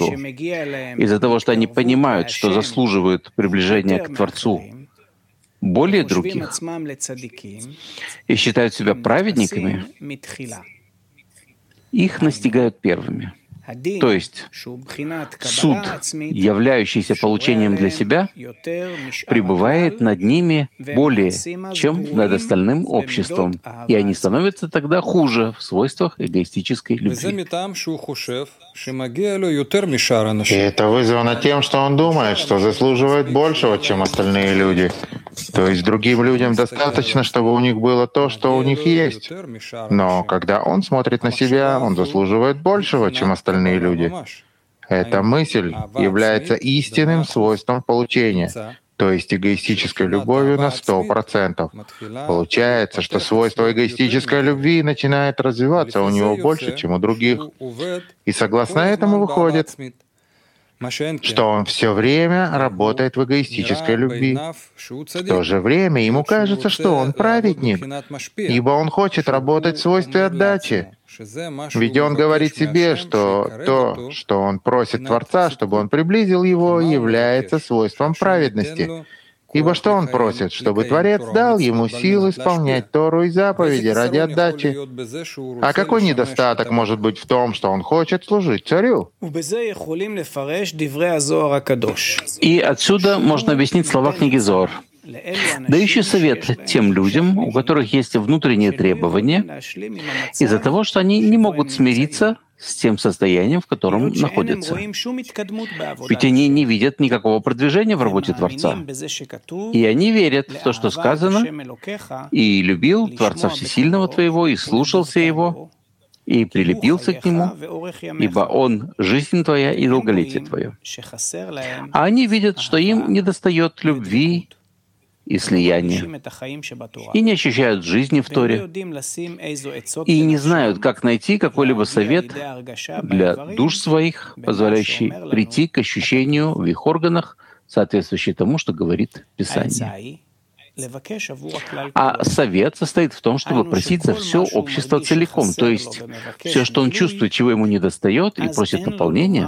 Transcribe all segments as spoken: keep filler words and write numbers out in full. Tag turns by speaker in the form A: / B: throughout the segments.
A: обществу, из-за того, что они понимают, что заслуживают приближения к Творцу более других и считают себя праведниками, их настигают первыми. То есть суд, являющийся получением для себя, пребывает над ними более, чем над остальным обществом, и они становятся тогда хуже в свойствах эгоистической любви.
B: И это вызвано тем, что он думает, что заслуживает большего, чем остальные люди. То есть другим людям достаточно, чтобы у них было то, что у них есть. Но когда он смотрит на себя, он заслуживает большего, чем остальные люди. Эта мысль является истинным свойством получения, то есть эгоистической любовью на сто процентов. Получается, что свойство эгоистической любви начинает развиваться у него больше, чем у других. И согласно этому выходит, что он все время работает в эгоистической любви. В то же время ему кажется, что он праведник, ибо он хочет работать в свойстве отдачи. Ведь он говорит себе, что то, что он просит Творца, чтобы он приблизил его, является свойством праведности. Ибо что он просит? Чтобы Творец дал ему силу исполнять Тору и заповеди ради отдачи. А какой недостаток может быть в том, что он хочет служить царю?
A: И отсюда можно объяснить слова книги Зоар, дающий совет тем людям, у которых есть внутренние требования, из-за того, что они не могут смириться с тем состоянием, в котором находятся. Ведь они не видят никакого продвижения в работе Творца. И они верят в то, что сказано, «И любил Творца Всесильного твоего, и слушался Его, и прилепился к Нему, ибо Он — жизнь твоя и долголетие твое». А они видят, что им недостает любви и слияния, и не ощущают жизни в Торе, и не знают, как найти какой-либо совет для душ своих, позволяющий прийти к ощущению в их органах, соответствующий тому, что говорит Писание. А совет состоит в том, чтобы просить за все общество целиком, то есть все, что он чувствует, чего ему недостает, и просит наполнения.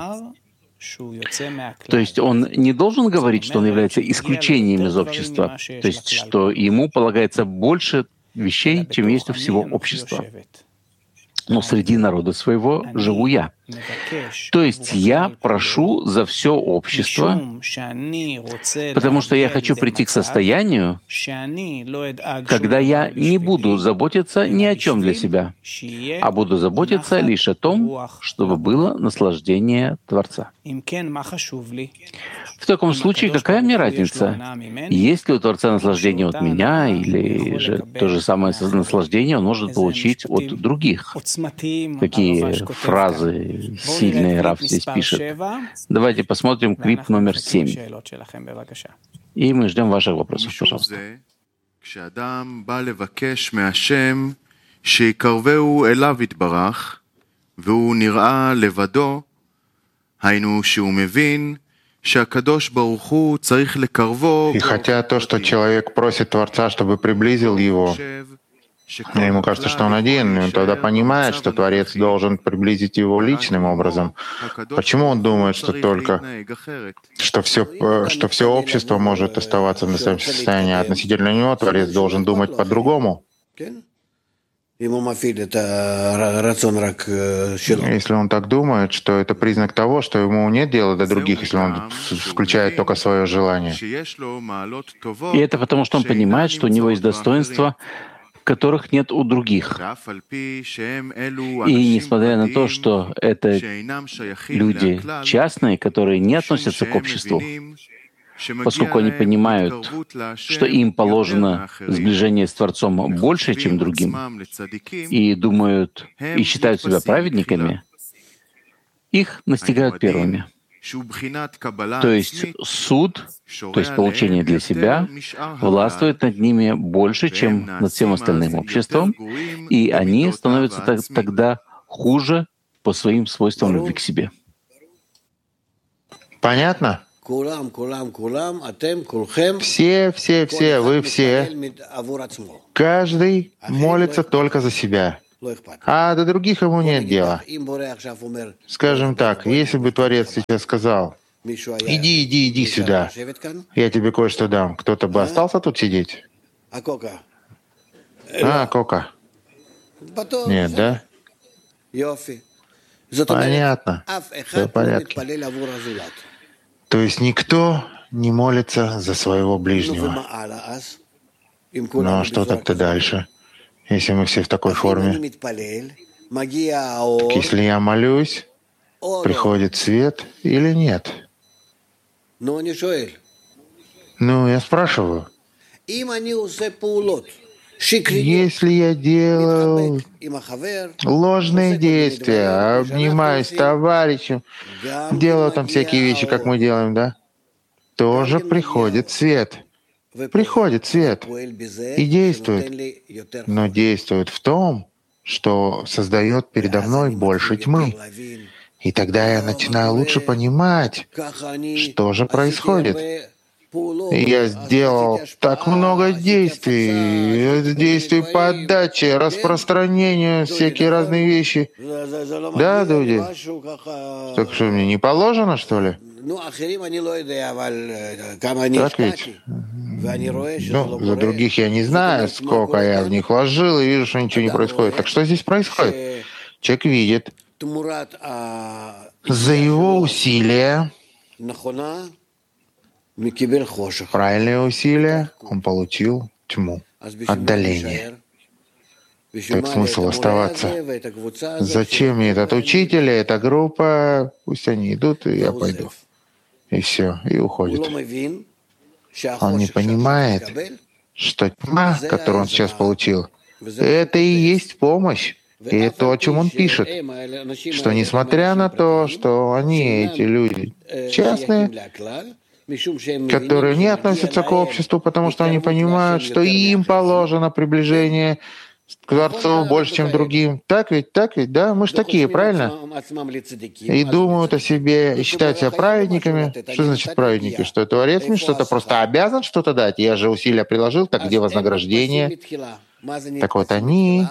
A: То есть он не должен говорить, что он является исключением из общества, то есть что ему полагается больше вещей, чем есть у всего общества. Но среди народа своего живу я. То есть я прошу за все общество, потому что я хочу прийти к состоянию, когда я не буду заботиться ни о чем для себя, а буду заботиться лишь о том, чтобы было наслаждение Творца. В таком случае, какая мне разница, есть ли у Творца наслаждение от меня, или же то же самое наслаждение он может получить от других? Какие фразы сильные Рав здесь пишет. Давайте посмотрим клип номер семь. И мы ждем ваших вопросов, пожалуйста.
B: И хотя то, что человек просит Творца, чтобы приблизил его, ему кажется, что он один, и он тогда понимает, что Творец должен приблизить его личным образом. Почему он думает, что только что все, что все общество может оставаться в настоящем состоянии, а относительно него Творец должен думать по-другому? Если он так думает, что это признак того, что ему нет дела до других, если он включает только свое желание.
A: И это потому, что он понимает, что у него есть достоинство, которых нет у других. И несмотря на то, что это люди частные, которые не относятся к обществу, поскольку они понимают, что им положено сближение с Творцом больше, чем другим, и думают, и считают себя праведниками, их настигают первыми. То есть суд, то есть получение для себя, властвует над ними больше, чем над всем остальным обществом, и они становятся тогда хуже по своим свойствам любви к себе.
B: Понятно? Все, все, все, вы все, каждый молится только за себя. а до других ему нет дела. Скажем так, если бы Творец сейчас сказал: «Иди, иди, иди сюда, я тебе кое-что дам», кто-то бы остался тут сидеть? А, Кока? Нет, да? Понятно. Все в порядке. То есть никто не молится за своего ближнего. Ну а что так-то дальше, если мы все в такой форме? Так если я молюсь, приходит свет или нет? Ну, я спрашиваю. Если я делаю ложные действия, обнимаюсь с товарищем, делаю там всякие вещи, как мы делаем, да, тоже приходит свет. Приходит свет и действует, но действует в том, что создает передо мной больше тьмы. И тогда я начинаю лучше понимать, что же происходит. И я сделал так много действий, действий по отдаче, распространению, всякие разные вещи. Да, Дуди? Так что, мне не положено, что ли? Так ведь? Ну, за других я не знаю, сколько я в них вложил, и вижу, что ничего не происходит. Так что здесь происходит? Человек видит, за его усилия, правильные усилия, он получил тьму, отдаление. Так смысл оставаться? Зачем мне этот учитель, эта группа? Пусть они идут, и я пойду. И все, и уходит. Он не понимает, что тьма, которую он сейчас получил, это и есть помощь. И это то, о чем он пишет, что несмотря на то, что они, эти люди, частные, которые не относятся к обществу, потому что они понимают, что им положено приближение к Творцу больше, чем другим. Так ведь, так ведь, да? Мы же такие, правильно? И думают о себе, и считают себя праведниками. Что значит праведники? Что Творец мне что-то просто обязан что-то дать? Я же усилия приложил, так где вознаграждение? Так вот они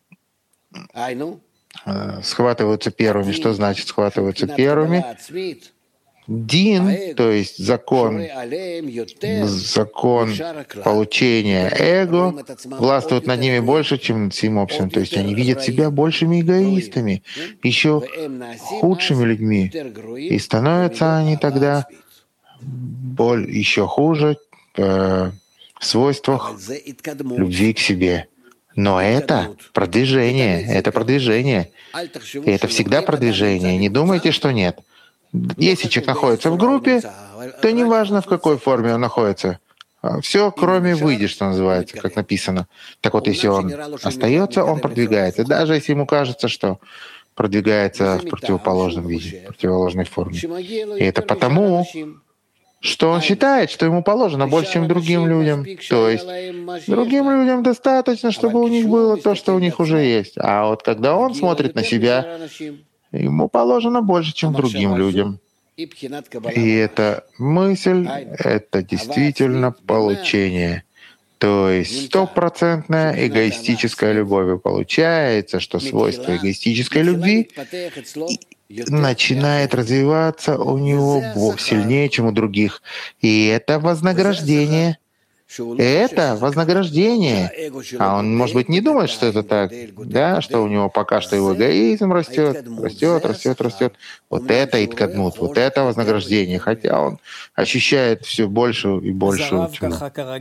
B: схватываются первыми. Что значит схватываются первыми? Дин, то есть закон, закон получения эго, властвует над ними больше, чем над всем общим. То есть они видят себя большими эгоистами, еще худшими людьми. И становятся они тогда еще хуже в свойствах любви к себе. Но это продвижение, это продвижение. И это всегда продвижение. Не думайте, что нет. Если человек находится в группе, то неважно, в какой форме он находится. Все, кроме «выйди», что называется, как написано. Так вот, если он остается, он продвигается. Даже если ему кажется, что продвигается в противоположном виде, в противоположной форме. И это потому, что он считает, что ему положено больше, чем другим людям. То есть другим людям достаточно, чтобы у них было то, что у них уже есть. А вот когда он смотрит на себя, ему положено больше, чем другим людям. И эта мысль — это действительно получение. То есть стопроцентная эгоистическая любовь. И получается, что свойство эгоистической любви начинает развиваться у него сильнее, чем у других. И это вознаграждение. Это вознаграждение. А он, может быть, не думает, что это так, да, что у него пока что его эгоизм растет, растет, растет, растет. Вот это иткадмут, вот это вознаграждение. Хотя он ощущает все большую и большую тьму.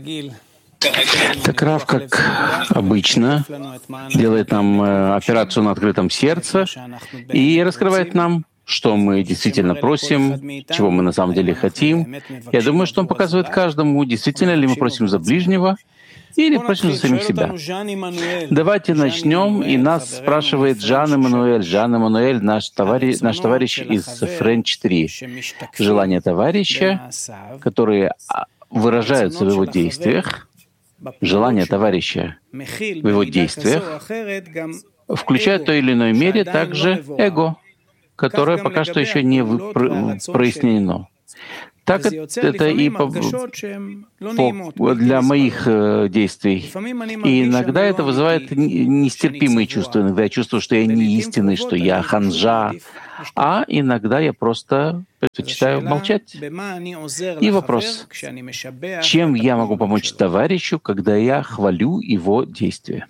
A: Так Рав, как обычно, делает нам э, операцию на открытом сердце и раскрывает нам, что мы действительно просим, чего мы на самом деле хотим. Я думаю, что он показывает каждому, действительно ли мы просим за ближнего или просим за самих себя. Давайте начнем. И нас спрашивает Жан Эммануэль. Жан Эммануэль, наш товарищ, наш товарищ из Френч три. Желания товарища, которые выражаются в его действиях, желание товарища в его действиях включает в той или иной мере также эго, которое пока что еще не прояснено. Так это и по, по, для моих э, действий. И иногда это вызывает нестерпимые чувства. Иногда я чувствую, что я не истинный, что я ханжа, а иногда я просто предпочитаю молчать. И вопрос, чем я могу помочь товарищу, когда я хвалю его действия?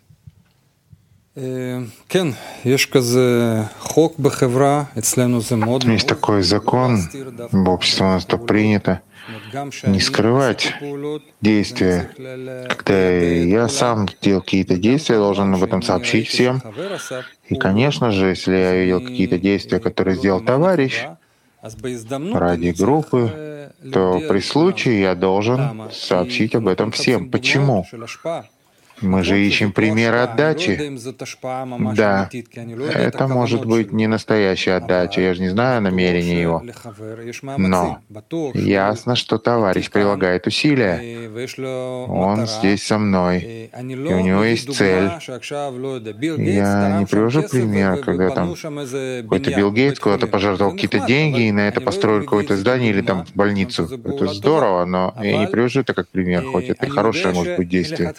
B: Есть такой закон, в обществе у нас так принято, не скрывать действия. Когда я сам делал какие-то действия, я должен об этом сообщить всем. И, конечно же, если я видел какие-то действия, которые сделал товарищ ради группы, то при случае я должен сообщить об этом всем. Почему? Мы же ищем примеры отдачи. Да, это может быть не настоящая отдача, я же не знаю намерения его. Но ясно, что товарищ прилагает усилия. Он здесь со мной, и у него есть цель. Я не привожу пример, когда там какой-то Билл Гейтс куда-то пожертвовал какие-то деньги и на это построил какое-то здание или там больницу. Это здорово, но я не привожу это как пример, хоть это и хорошее может быть действие.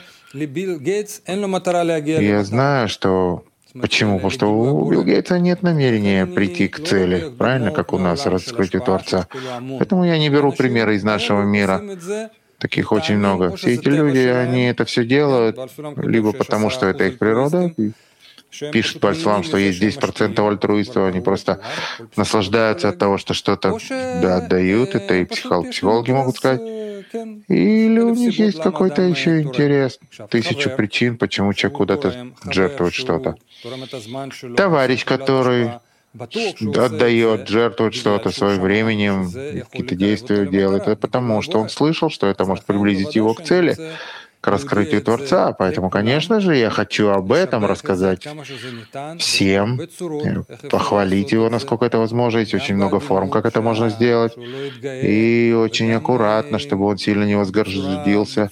B: Я знаю, что... Почему? Потому что у Билла Гейтса нет намерения прийти к цели, правильно, как у нас, раскрытию Творца. Поэтому я не беру примеры из нашего мира. Таких очень много. Все эти люди, они это все делают либо потому, что это их природа, пишут по словам, что есть десять процентов альтруистов, они просто наслаждаются от того, что что-то да, отдают, это и психолог, психологи могут сказать. Или у них есть какой-то еще интерес, тысячу причин, почему человек куда-то жертвует что-то. Товарищ, который отдает, жертвует что-то своим временем, какие-то действия делает, это потому, что он слышал, что это может приблизить его к цели, к раскрытию Творца. Поэтому, конечно же, я хочу об этом рассказать всем, похвалить его, насколько это возможно. Есть очень много форм, как это можно сделать. И очень аккуратно, чтобы он сильно не возгордился.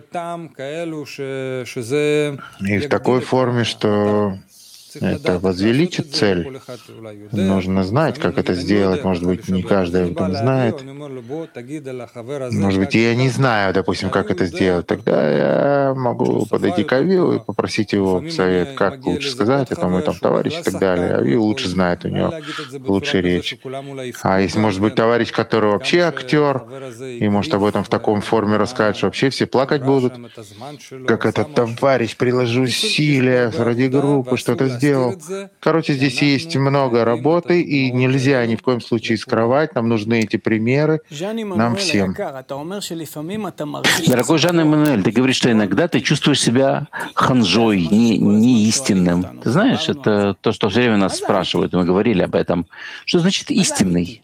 B: И в такой форме, что это возвеличит цель. Нужно знать, как это сделать. Может быть, не каждый об этом знает. Может быть, я не знаю, допустим, как это сделать. Тогда я могу подойти к Авию и попросить его совет, как лучше сказать, это мой там товарищ и так далее. Ави лучше знает, у него лучшая речь. А если, может быть, товарищ, который вообще актер, и может об этом в таком форме рассказать, что вообще все плакать будут, как этот товарищ, приложу усилия ради группы, что-то сделать. Короче, здесь есть много работы, и нельзя ни в коем случае скрывать. Нам нужны эти примеры, нам всем.
A: Дорогой Жан Эммануэль, ты говоришь, что иногда ты чувствуешь себя ханжой, не, не истинным. Ты знаешь, это то, что все время нас спрашивают, мы говорили об этом. Что значит истинный?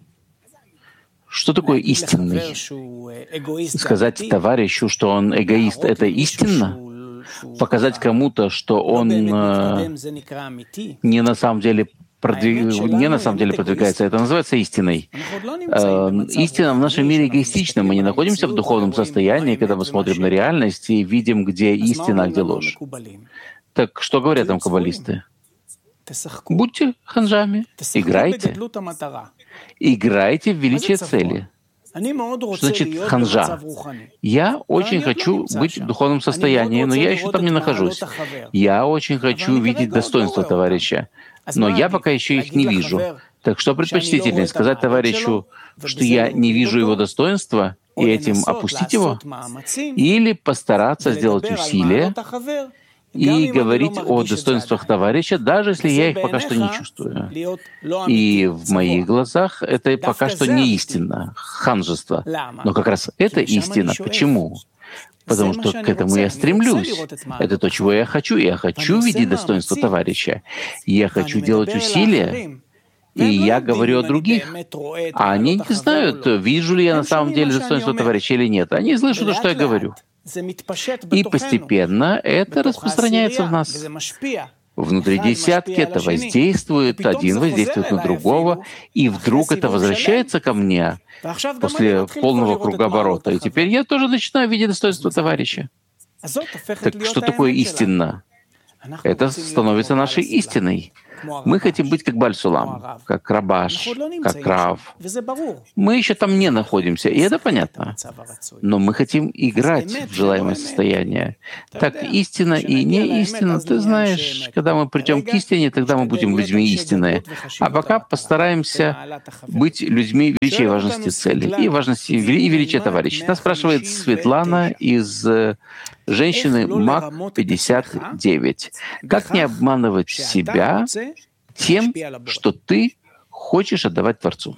A: Что такое истинный? Сказать товарищу, что он эгоист, это истинно? Показать кому-то, что он э, не на самом деле продвиг... не на самом деле продвигается, это называется истиной. Э, истина в нашем мире эгоистична. Мы не находимся в духовном состоянии, когда мы смотрим на реальность и видим, где истина, а где ложь. Так что говорят там каббалисты? Будьте ханжами, играйте. Играйте в величие цели. Что значит ханжа? Я очень хочу быть в духовном состоянии, но я еще там не нахожусь. Я очень хочу видеть достоинства товарища, но я пока еще их не вижу. Так что предпочтительнее сказать товарищу, что я не вижу его достоинства, и этим опустить его? Или постараться сделать усилия и говорить о достоинствах товарища, даже если я их пока что не чувствую. И в моих глазах это пока что не истина, ханжество. Но как раз это истина. Почему? Потому что к этому я стремлюсь. Это то, чего я хочу. Я хочу видеть достоинство товарища. Я хочу делать усилия. И я говорю о других. А они не знают, вижу ли я на самом деле достоинство товарища или нет. Они слышат то, что я говорю. И постепенно это распространяется в нас. Внутри десятки это воздействует, один воздействует на другого, и вдруг это возвращается ко мне после полного кругооборота. И теперь я тоже начинаю видеть достоинство товарища. Так что такое истинно? Это становится нашей истиной. Мы хотим быть как Баль-Сулам, как Рабаш, как Рав. Мы еще там не находимся, и это понятно. Но мы хотим играть в желаемое состояние. Так истина и не истина, ты знаешь, когда мы придем к истине, тогда мы будем людьми истинные. А пока постараемся быть людьми величия и важности цели, и важности и величия товарищей. Нас спрашивает Светлана из женщины МАК пятьдесят девять. Как не обманывать себя тем, что ты хочешь отдавать Творцу?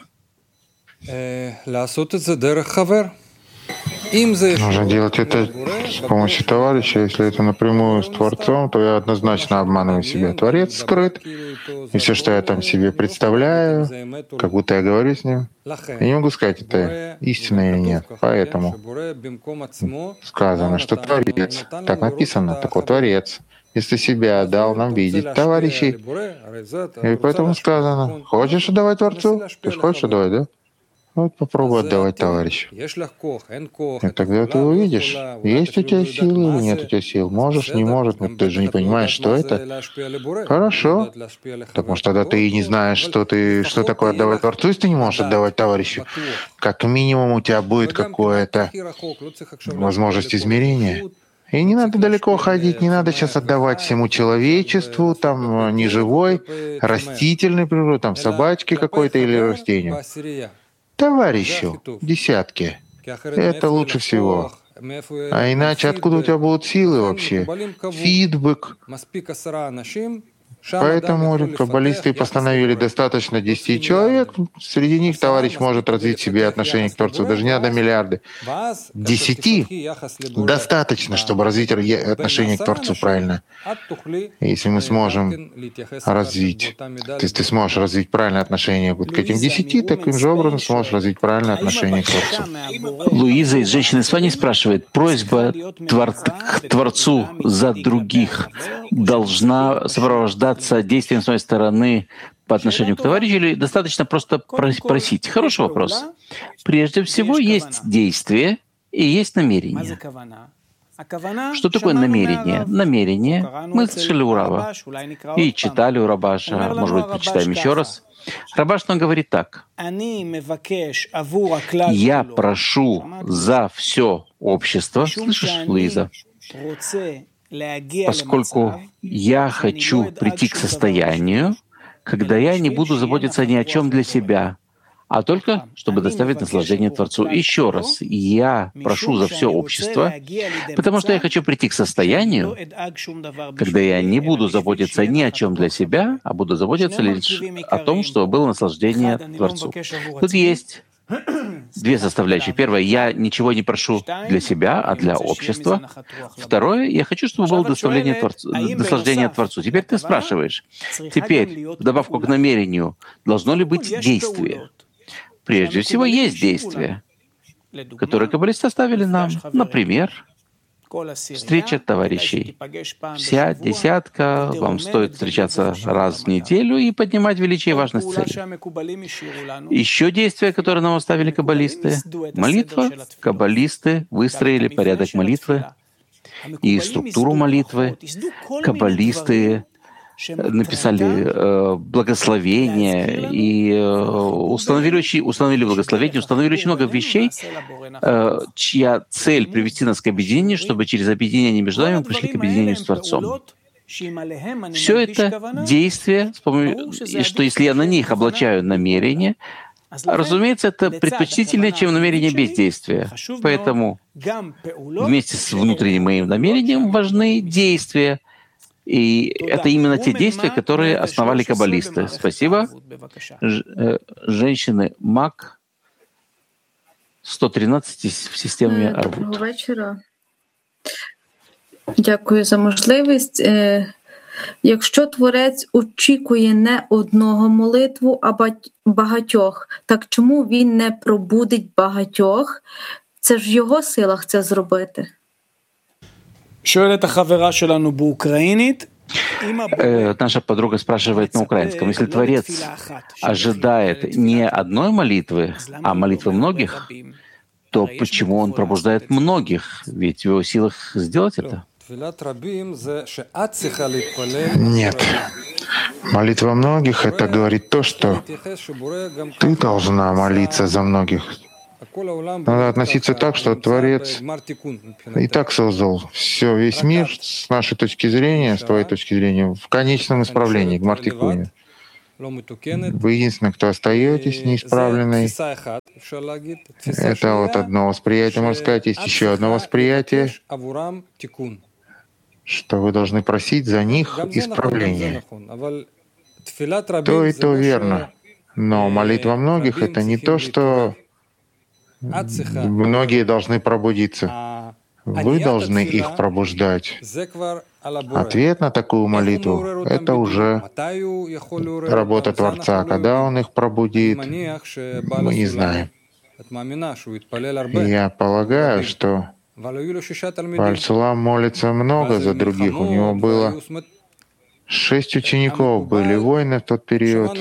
B: Нужно делать это с помощью товарища. Если это напрямую с Творцом, то я однозначно обманываю себя. Творец скрыт, и все, что я там себе представляю, как будто я говорю с ним, я не могу сказать, это истина или нет. Поэтому сказано, что Творец, так написано, так вот Творец, если себя дал нам видеть товарищей. И поэтому сказано, хочешь отдавать Творцу? Ты же хочешь отдавать, да? Вот попробуй отдавать товарищу. И тогда ты увидишь, есть у тебя силы или нет у тебя сил. Можешь, не можешь, но ты же не понимаешь, что это. Хорошо. Потому что тогда ты и не знаешь, что, ты, что такое отдавать Творцу, если ты не можешь отдавать товарищу. Как минимум у тебя будет какое-то возможность измерения. И не надо далеко ходить, не надо сейчас отдавать всему человечеству, там, неживой, растительной природе, там, собачке какой-то или растению. Товарищу, десятки. Это лучше всего. А иначе откуда у тебя будут силы вообще? Фидбэк. Поэтому каббалисты постановили достаточно десяти человек. Среди них товарищ может развить в себе отношение к Творцу. Даже не надо миллиарды. Десяти достаточно, чтобы развить отношение к Творцу правильно. Если мы сможем развить, если ты сможешь развить правильное отношение к этим десяти, таким же образом сможешь развить правильное отношение к Творцу.
A: Луиза из «Женщины с вами» спрашивает, просьба твор... к Творцу за других должна сопровождаться действием с моей стороны по отношению к товарищу, или достаточно просто просить? Хороший вопрос. Прежде всего, есть действие и есть намерение. Что такое намерение? Намерение. Мы слышали у Рава и читали у Рабаша, может быть, прочитаем еще раз. Рабаш нам говорит так. «Я прошу за все общество». Слышишь, Луиза? Поскольку я хочу прийти к состоянию, когда я не буду заботиться ни о чем для себя, а только чтобы доставить наслаждение Творцу. Еще раз, я прошу за все общество, потому что я хочу прийти к состоянию, когда я не буду заботиться ни о чем для себя, а буду заботиться лишь о том, чтобы было наслаждение Творцу. Тут есть две составляющие. Первое, я ничего не прошу для себя, а для общества. Второе, я хочу, чтобы было доставление Творцу, наслаждение Творцу. Теперь ты спрашиваешь, теперь, в добавку к намерению, должно ли быть действие? Прежде всего, есть действия, которые каббалисты оставили нам. Например, встреча товарищей. Вся десятка, вам стоит встречаться раз в неделю и поднимать величие и важность цели. Еще действия, которые нам оставили каббалисты. Молитва. Каббалисты выстроили порядок молитвы и структуру молитвы. Каббалисты написали э, благословение и э, установили, установили благословение, установили очень много вещей, э, чья цель — привести нас к объединению, чтобы через объединение между нами мы пришли к объединению с Творцом. Все это действия, что если я на них облачаю намерение, разумеется, это предпочтительнее, чем намерение без действия. Поэтому вместе с внутренним моим намерением важны действия. И это именно те действия, которые основали каббалисты. Спасибо. Ж, женщины МАК сто тринадцять в системі Арвут.
C: Доброго вечора. Дякую за можливість. Якщо Творець очікує не одного молитву, а багатьох, так чому він не пробудить багатьох? Це ж в його силах це зробити.
A: Э, наша подруга спрашивает на украинском, если Творец ожидает не одной молитвы, а молитвы многих, то почему Он пробуждает многих? Ведь в Его силах сделать это?
B: Нет. Молитва многих — это говорит то, что ты должна молиться за многих. Надо относиться так, что Творец и так создал все, весь мир, с нашей точки зрения, с твоей точки зрения, в конечном исправлении, к Мартикуне. Вы единственный, кто остаетесь неисправленной. Это вот одно восприятие, можно сказать. Есть еще одно восприятие, что вы должны просить за них исправления. То и то верно. Но молитва многих — это не то, что многие должны пробудиться. Вы должны их пробуждать. Ответ на такую молитву — это уже работа Творца. Когда Он их пробудит, мы не знаем. Я полагаю, что Бааль-Сулам молится много за других. У него было шесть учеников, были воины в тот период.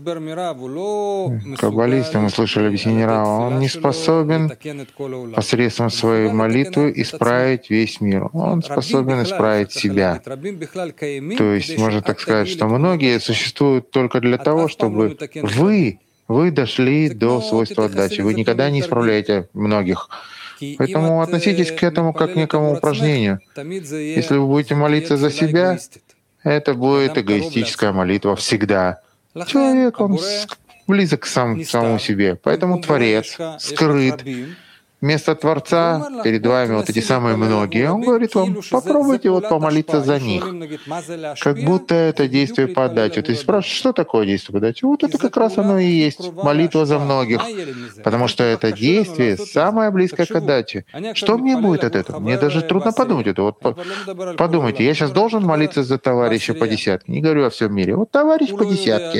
B: Каббалисты, мы слышали объяснение Рава, он не способен посредством своей молитвы исправить весь мир. Он способен исправить себя. То есть можно так сказать, что многие существуют только для того, чтобы вы, вы дошли до свойства отдачи. Вы никогда не исправляете многих. Поэтому относитесь к этому как к некому упражнению. Если вы будете молиться за себя, это будет эгоистическая молитва всегда. Человек, он близок к сам, самому себе. Поэтому Творец скрыт. Вместо Творца перед вами вот эти самые многие. Он говорит вам, попробуйте вот помолиться за них. Как будто это действие по отдаче. Ты спрашиваешь, что такое действие по отдаче? Вот это как раз оно и есть. Молитва за многих. Потому что это действие самое близкое к отдаче. Что мне будет от этого? Мне даже трудно подумать это. Вот подумайте, я сейчас должен молиться за товарища по десятке. Не говорю о всем мире. Вот товарищ по десятке.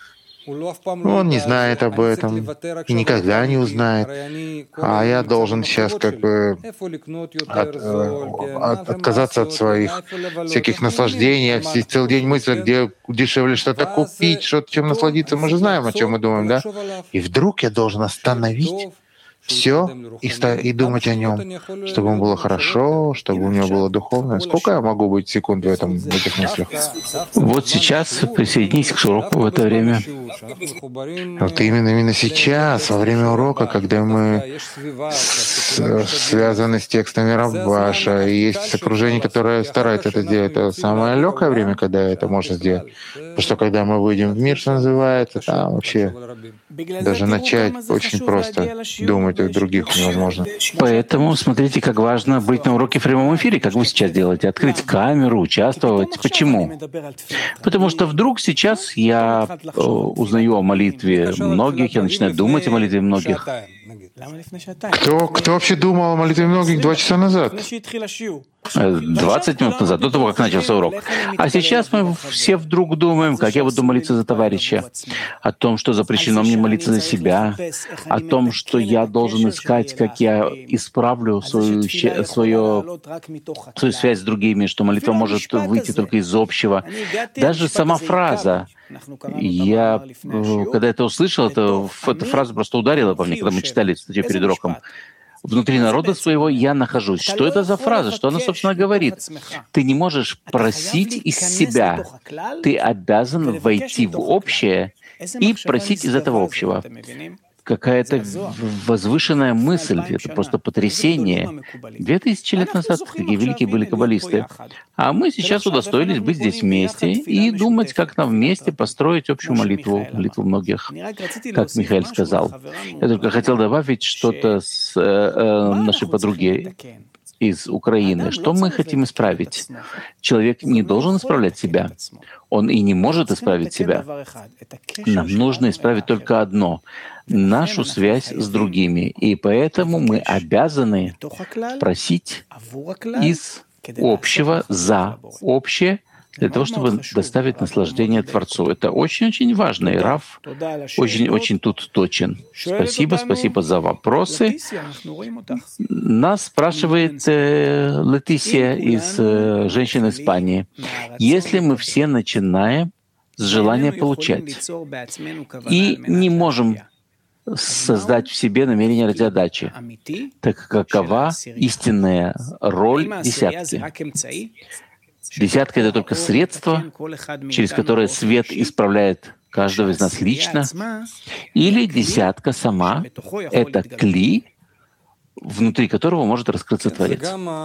B: Он не знает об этом и никогда не узнает. А я должен сейчас как бы от, от, отказаться от своих всяких наслаждений, целый день мысли, где дешевле что-то купить, что-то чем насладиться. Мы же знаем, о чем мы думаем, да? И вдруг я должен остановить все и, и думать о нем, чтобы ему было хорошо, чтобы у него было духовное. Сколько я могу быть секунд в, этом, в этих мыслях?
A: Вот сейчас присоединись к шуроку в это время.
B: Вот именно, именно сейчас, во время урока, когда мы с, связаны с текстами Равбаша, и есть окружение, которое старается это делать, это самое легкое время, когда это можно сделать. Потому что когда мы выйдем в мир, что называется, там вообще даже начать очень просто думать о других невозможно.
A: Поэтому смотрите, как важно быть на уроке в прямом эфире, как вы сейчас делаете. Открыть камеру, участвовать. Почему? Потому что вдруг сейчас я узнаю о молитве многих, я начинаю думать о молитве многих.
B: Кто, кто вообще думал о молитве многих два часа назад?
A: двадцать минут назад, до того, как начался урок. А сейчас мы все вдруг думаем, как я буду молиться за товарища, о том, что запрещено мне молиться за себя, о том, что я должен искать, как я исправлю свою, свою, свою связь с другими, что молитва может выйти только из общего. Даже сама фраза, я, когда это услышал, это, эта фраза просто ударила по мне, когда мы читали статью перед уроком. Внутри народа своего я нахожусь. Что это за фраза? Что она, собственно, говорит? Ты не можешь просить из себя. Ты обязан войти в общее и просить из этого общего. Какая-то возвышенная мысль, это просто потрясение. Две тысячи лет назад какие великие были каббалисты. А мы сейчас удостоились быть здесь вместе и думать, как нам вместе построить общую молитву, молитву многих, как Михаил сказал. Я только хотел добавить что-то с э, э, нашей подруги из Украины. Что мы хотим исправить? Человек не должен исправлять себя. Он и не может исправить себя. Нам нужно исправить только одно — нашу связь с другими. И поэтому мы обязаны просить из общего за общее, для того, чтобы доставить наслаждение Творцу. Это очень-очень важно. И Рав очень-очень тут точен. Спасибо, спасибо за вопросы. Нас спрашивает э, Летисия из э, женщин Испании. Если мы все начинаем с желания получать и не можем создать в себе намерение ради отдачи, так какова истинная роль десятки? Десятка — это только средство, через которое свет исправляет каждого из нас лично, или десятка сама — это кли, внутри которого может раскрыться Творец.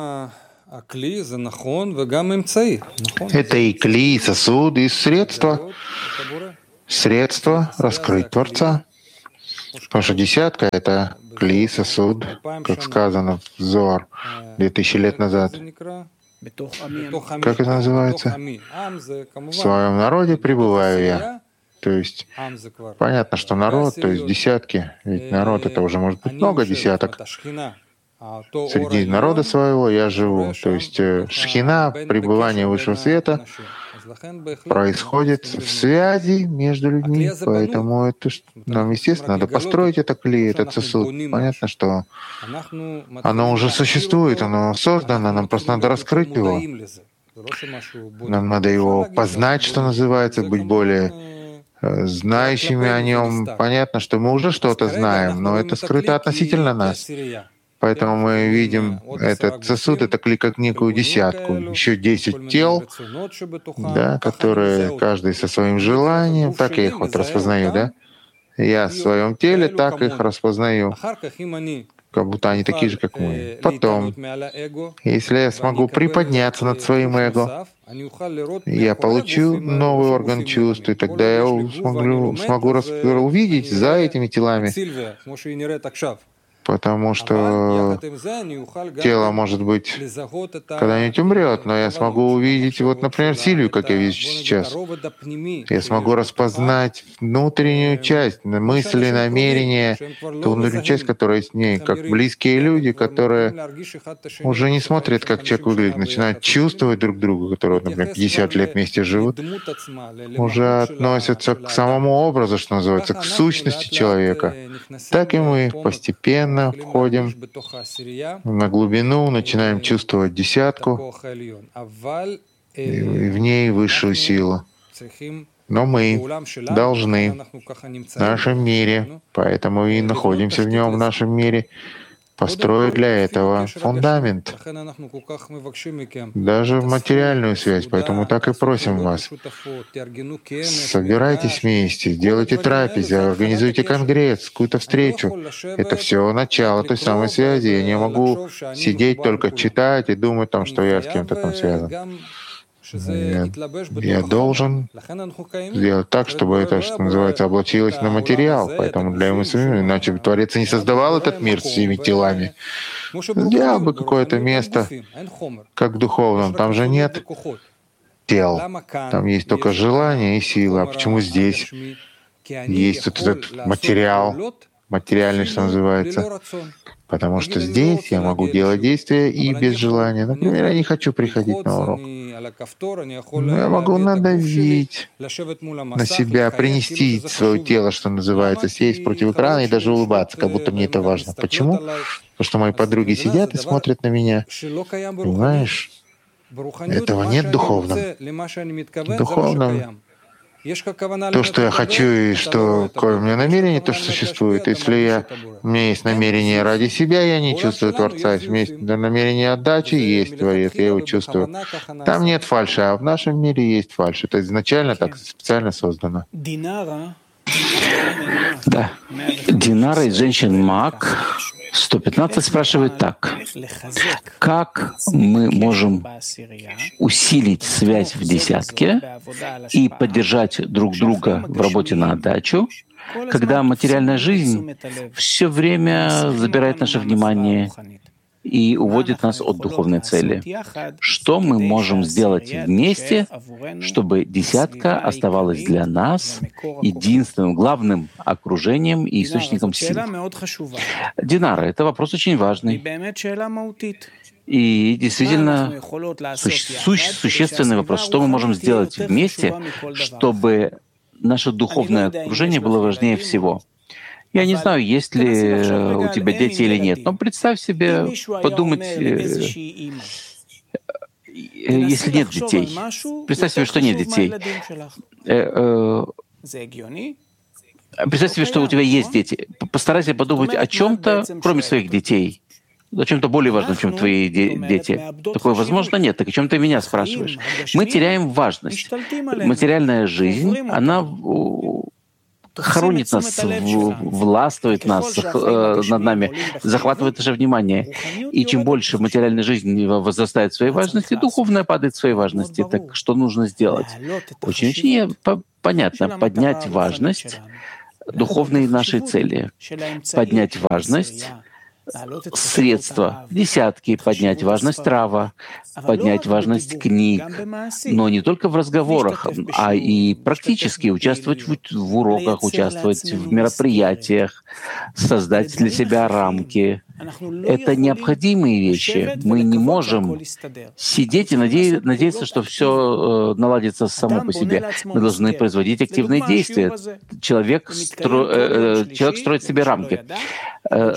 B: Это и кли, и сосуд, и средство. Средство раскрыть Творца. Потому что десятка — это кли, сосуд, как сказано в Зоар две тысячи лет назад. Как это называется? В своем народе пребываю я. То есть понятно, что народ, то есть десятки, ведь народ — это уже может быть много десяток. Среди народа своего я живу. То есть шхина, пребывание высшего света, происходит в связи между людьми. Поэтому это, нам, естественно, надо построить это кли, этот сосуд. Понятно, что оно уже существует, оно создано, нам просто надо раскрыть его. Нам надо его познать, что называется, быть более знающими о нем. Понятно, что мы уже что-то знаем, но это скрыто относительно нас. Поэтому мы видим этот сосуд, это кли как некую десятку, еще десять тел, да, которые каждый со своим желанием, так я их вот распознаю, да? Я в своем теле так их распознаю, как будто они такие же, как мы. Потом, если я смогу приподняться над своим эго, я получу новый орган чувств, и тогда я смогу, смогу увидеть за этими телами. Потому что тело, может быть, когда-нибудь умрет, но я смогу увидеть, вот, например, Силию, как я вижу сейчас. Я смогу распознать внутреннюю часть, мысли, намерения, ту внутреннюю часть, которая с ней, как близкие люди, которые уже не смотрят, как человек выглядит, начинают чувствовать друг друга, которые, например, пятьдесят лет вместе живут, уже относятся к самому образу, что называется, к сущности человека. Так и мы постепенно входим на глубину, начинаем чувствовать десятку и в ней высшую силу. Но мы должны в нашем мире, поэтому и находимся в нем, в нашем мире, построить для этого фундамент, даже в материальную связь. Поэтому так и просим вас. Собирайтесь вместе, делайте трапезы, организуйте конгресс, какую-то встречу. Это все начало той самой связи. Я не могу сидеть, только читать и думать, там, что я с кем-то там связан. Я, я должен сделать так, чтобы это, что называется, облачилось на материал. Поэтому для мы самим, иначе Творец не создавал этот мир с всеми телами. Сделал бы какое-то место, как в духовном. Там же нет тел. Там есть только желание и сила. А почему здесь есть вот этот материал, материальный, что называется? Потому что здесь я могу делать действия и без желания. Например, я не хочу приходить на урок. Но я могу надавить на себя, принести свое тело, что называется, сесть против экрана и даже улыбаться, как будто мне это важно. Почему? Потому что мои подруги сидят и смотрят на меня. Понимаешь? Этого нет в духовном. В духовном то, что я хочу и что какое у меня намерение, то, что существует. Если я, у меня есть намерение ради себя, я не чувствую Творца. Если у меня есть намерение отдачи, есть Творец, я его чувствую. Там нет фальши, а в нашем мире есть фальшь. Это изначально так специально создано.
A: Да. Динара из женщин Мак сто пятнадцать спрашивает так. Как мы можем усилить связь в десятке и поддержать друг друга в работе на отдачу, когда материальная жизнь все время забирает наше внимание и уводит нас от духовной цели? Что мы можем сделать вместе, чтобы десятка оставалась для нас единственным, главным окружением и источником сил? Динара, это вопрос очень важный. И действительно суще- суще- существенный вопрос, что мы можем сделать вместе, чтобы наше духовное окружение было важнее всего. Я не знаю, есть ли у тебя дети или нет, но представь себе, подумать, э, если нет детей. Представь себе, что нет детей. Э, э, представь себе, что у тебя есть дети. Постарайся подумать о чем-то, кроме своих детей. о чем-то более важном, чем твои де- дети. Такое возможно? Нет. Так о чем ты меня спрашиваешь? Мы теряем важность. Материальная жизнь, она в- хоронит нас, в- властвует нас, э, над нами, захватывает наше внимание. И чем больше материальная жизнь возрастает в своей важности, духовная падает в своей важности. Так что нужно сделать? Очень-очень по- понятно. Поднять важность духовной нашей цели. Поднять важность средства, десятки, поднять важность трава, поднять важность книг, но не только в разговорах, а и практически участвовать в, в уроках, участвовать в мероприятиях, создать для себя рамки. Это необходимые вещи. Мы не можем сидеть и наде- надеяться, что все э, наладится само по себе. Мы должны производить активные действия. Человек, стро- э, э, человек строит себе рамки. Э,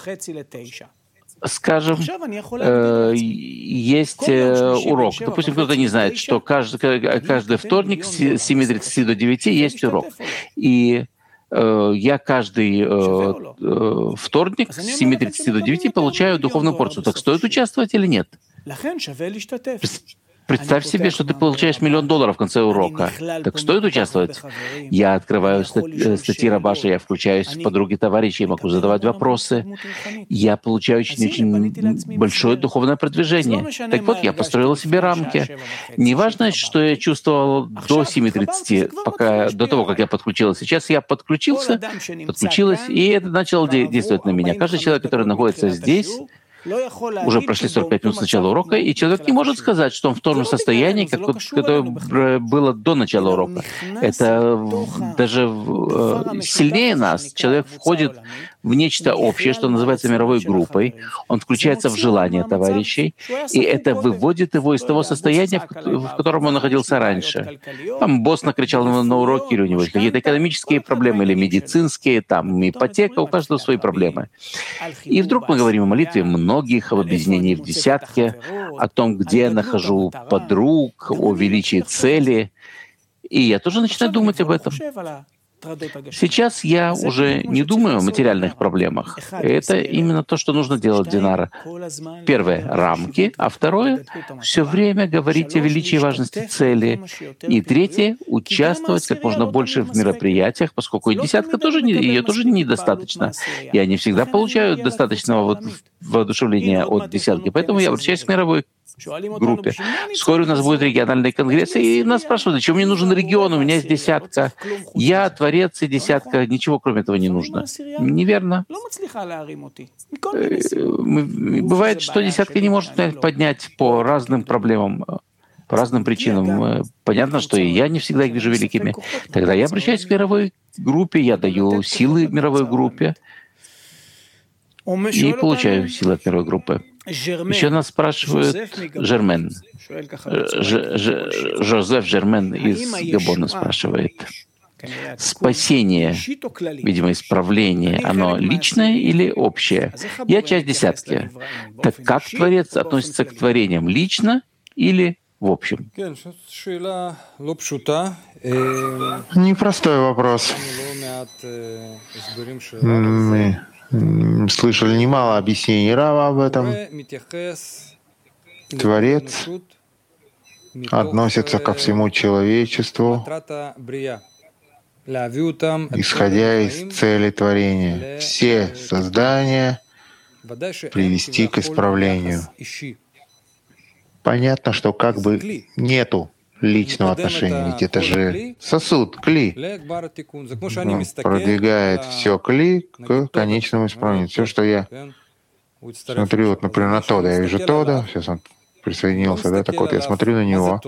A: Скажем, э, есть э, урок. Допустим, кто-то не знает, что каждый, каждый вторник с семи тридцати до девяти есть урок. И э, я каждый э, э, вторник с семи тридцати до девяти получаю духовную порцию. Так стоит участвовать или нет? Представь себе, что ты получаешь миллион долларов в конце урока. Так стоит участвовать? Я открываю стать- статьи Рабаша, я включаюсь в подруги товарищей, могу задавать вопросы. Я получаю очень-очень большое духовное продвижение. Так вот, я построил себе рамки. Не важно, что я чувствовал до семи тридцати, пока, до того, как я подключился. Сейчас я подключился, подключилась, и это начало де- действовать на меня. Каждый человек, который находится здесь, уже прошли сорок пять минут с начала урока, и человек не может сказать, что он в том же состоянии, как вот, которое было до начала урока. Это в- даже в- э, сильнее нас. Человек входит в нечто общее, что называется мировой группой. Он включается в желания товарищей, и это выводит его из того состояния, в ко- в котором он находился раньше. Там босс накричал на, на уроке, или у него есть какие-то экономические проблемы, или медицинские, там ипотека, у каждого свои проблемы. И вдруг мы говорим о молитве многих, об объединении в десятке, о том, где я нахожу подруг, о величии цели. И я тоже начинаю думать об этом. Сейчас я уже не думаю о материальных проблемах. Это именно то, что нужно делать, Динара. Первое — рамки, а второе — все время говорить о величии и важности цели. И третье — участвовать как можно больше в мероприятиях, поскольку и десятка тоже не, ее тоже недостаточно. Я не всегда получаю достаточного вот воодушевления от десятки, поэтому я обращаюсь к мировой группе. Вскоре у нас будет региональный конгресс, и нас спрашивают, зачем мне нужен регион, у меня есть десятка. Я творец и десятка, ничего кроме этого не нужно. Неверно. Э, мы- Бывает, что десятка не может меня поднять по разным проблемам, по разным причинам. Э, Понятно, что и я не всегда их вижу великими. Тогда я обращаюсь к мировой группе, я даю силы мировой группе и получаю силы от мировой группы. Еще нас спрашивают Жермен. Ж- Ж- Жозеф Жермен из Габона спрашивает. Спасение, видимо, исправление, оно личное или общее? Я часть десятки. Так как Творец относится к творениям? Лично или в общем?
B: Непростой вопрос. Мы м, слышали немало объяснений Рава об этом. Творец относится ко всему человечеству, исходя из цели творения. Все создания привести к исправлению. Понятно, что как бы нету личного отношения, ведь это же сосуд, кли. Он продвигает все кли к конечному исправлению. Все, что я смотрю, вот, например, на Тода, я вижу Тода, сейчас он присоединился, да, так вот я смотрю на него,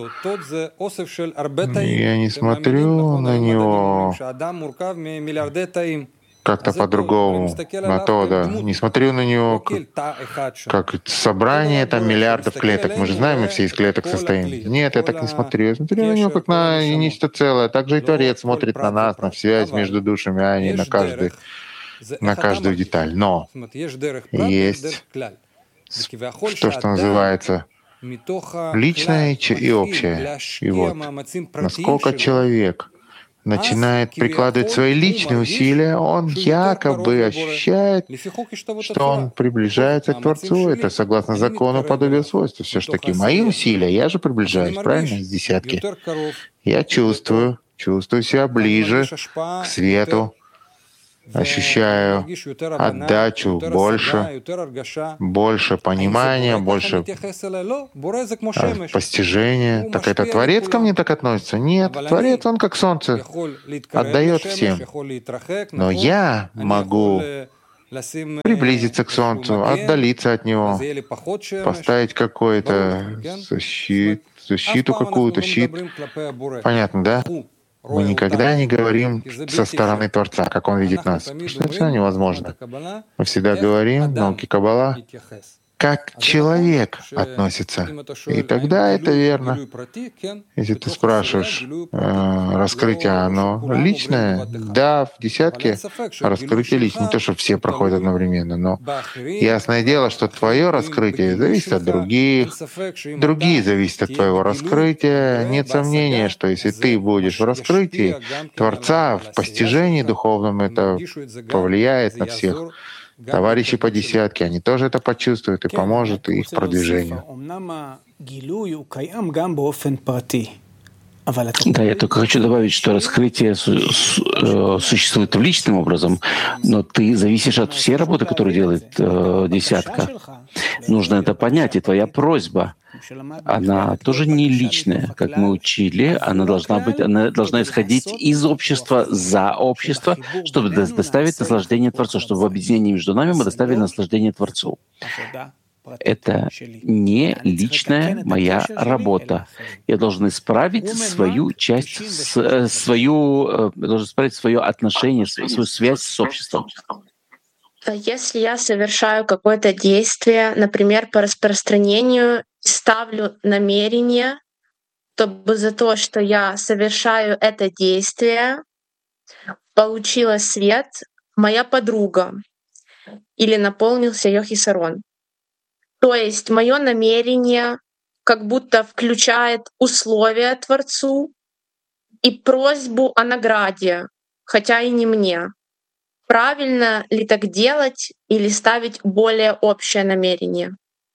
B: я не смотрю на него как-то по-другому, на Тода, не смотрю на него как, как собрание там миллиардов клеток. Мы же знаем, мы все из клеток состоим. Нет, я так не смотрю. Я смотрю на него как на нечто целое. Также и Творец смотрит на нас, на связь между душами, а не на каждый, на каждую деталь. Но есть то, что называется личное и общее. И вот насколько человек начинает прикладывать свои личные усилия, он якобы ощущает, что он приближается к Творцу. Это согласно закону подобия свойства. Все ж таки мои усилия, я же приближаюсь, правильно, из десятки. Я чувствую, чувствую себя ближе к свету, ощущаю отдачу больше, больше понимания, больше постижения. Так это Творец ко мне так относится? Нет, Творец, он как солнце, отдает всем. Но я могу приблизиться к солнцу, отдалиться от него, поставить какой-то защит, защиту какую-то, щит. Понятно, да? Мы никогда не говорим со стороны Творца, как Он видит нас, потому что это все невозможно. Мы всегда говорим в науке Каббала, как человек относится. И тогда это верно. Если ты спрашиваешь, э, раскрытие, оно личное? Да, в десятке раскрытие личное. Не то, что все проходят одновременно, но ясное дело, что твое раскрытие зависит от других, другие зависят от твоего раскрытия. Нет сомнения, что если ты будешь в раскрытии Творца, в постижении духовном, это повлияет на всех. Товарищи по десятке, они тоже это почувствуют и поможет их продвижению.
A: Да, я только хочу добавить, что раскрытие су- су- э, существует личным образом, но ты зависишь от всей работы, которую делает э, десятка. Нужно это понять, и твоя просьба, она тоже не личная, как мы учили, она должна быть, она должна исходить из общества за общество, чтобы до- доставить наслаждение Творцу, чтобы в объединении между нами мы доставили наслаждение Творцу. Это не личная моя работа. Я должен исправить свою часть, с- э, свою, э, я должен исправить свое отношение, свою свою связь с обществом.
D: Если я совершаю какое-то действие, например, по распространению, ставлю намерение, чтобы за то, что я совершаю это действие, получила свет моя подруга или наполнился ее хисарон. То есть мое намерение как будто включает условия Творцу и просьбу о награде, хотя и не мне. Правильно ли так делать или ставить более общее намерение?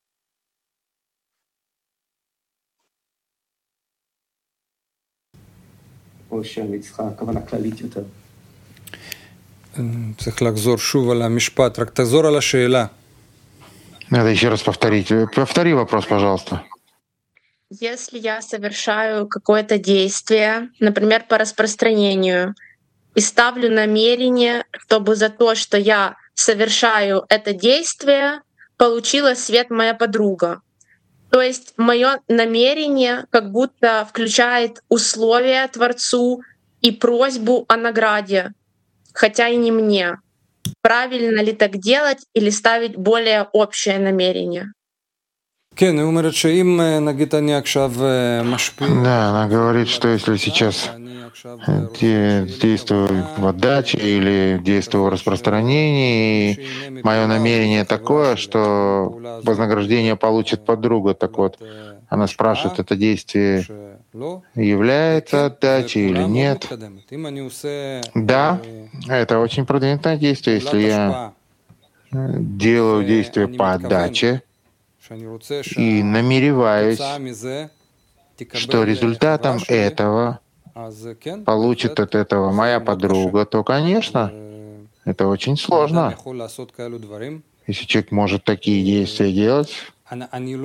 E: צריך לחזור שוב על המשפט, רק תחזור על השאלה.
B: Надо еще раз повторить. Повтори вопрос, пожалуйста.
D: Если я совершаю какое-то действие, например, по распространению, и ставлю намерение, чтобы за то, что я совершаю это действие, получила свет моя подруга. То есть мое намерение как будто включает условия Творцу и просьбу о награде, хотя и не мне. Правильно ли так делать или ставить более общее намерение?
E: כן, היא אומרת שאם נגיד אני עכשיו משפיע...
B: Да, она говорит, что если сейчас де- действую в отдаче или действую в распространении, и мое намерение такое, что вознаграждение получит подруга, так вот, она спрашивает, это действие является отдачей или нет. Да, это очень продвинутое действие. Если я делаю действие по отдаче и намереваюсь, что результатом этого получит от этого моя подруга, то, конечно, это очень сложно. Если человек может такие действия делать, я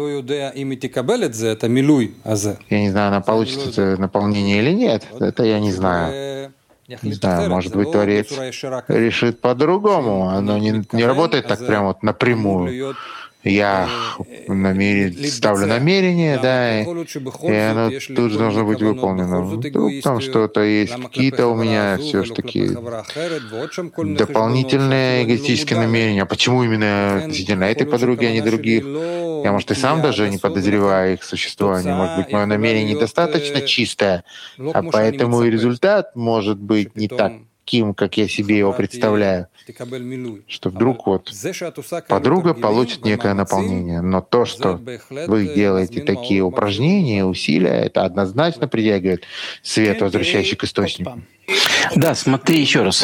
B: не знаю, она получит это наполнение или нет. Это я не знаю. Не знаю, может быть, Творец решит по-другому. Оно не, не работает так прямо вот напрямую. Я намерен, ставлю намерение, да, и, и оно тут же должно быть выполнено. Вдруг там что-то есть, какие-то у меня все-таки дополнительные эгоистические намерения. А почему именно относительно этой подруги, а не других? Я, может, и сам даже не подозреваю их существование. Может быть, мое намерение недостаточно чистое, а поэтому и результат может быть не так, таким, как я себе его представляю, что вдруг вот подруга получит некое наполнение. Но то, что вы делаете такие упражнения, усилия, это однозначно притягивает свет, возвращающий к источнику.
A: Да, смотри еще раз.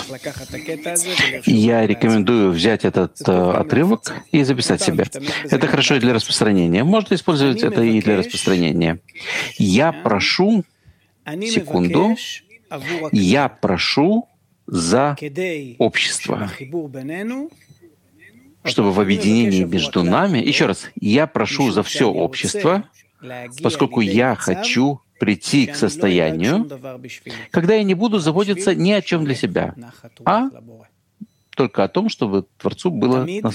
A: Я рекомендую взять этот э, отрывок и записать себе. Это хорошо и для распространения. Можно использовать это и для распространения. Я прошу, секунду, я прошу за общество, чтобы в объединении между нами, еще раз, я прошу за все общество, поскольку я хочу прийти к состоянию, когда я не буду заботиться ни о чем для себя, а только о том, чтобы Творцу было